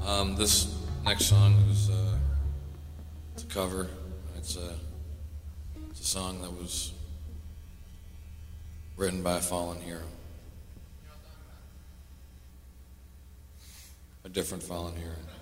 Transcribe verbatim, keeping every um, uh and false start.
Um, this next song is uh, it's a cover. It's a, it's a song that was written by a fallen hero. A different fallen hero.